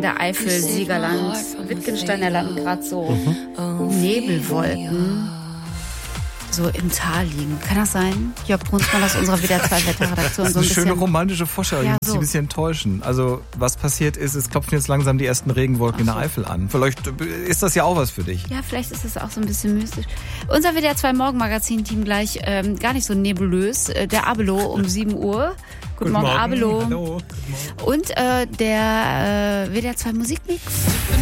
der Eifel, Siegerland, Wittgensteiner Land gerade so Nebelwolken so im Tal liegen. Kann das sein? Jörg Brunsmann aus unserer WDR 2 Wetterredaktion. Das ist eine schöne romantische Vorstellung, die muss ich ein bisschen enttäuschen. Also was passiert ist, es klopfen jetzt langsam die ersten Regenwolken in der Eifel an. Vielleicht ist das ja auch was für dich. Ja, vielleicht ist es auch so ein bisschen mystisch. Unser WDR 2 Morgenmagazin-Team gleich gar nicht so nebulös. Der Abelo um 7 Uhr. Guten Morgen, Abelo. Hallo. Und der WDR 2 Musikmix.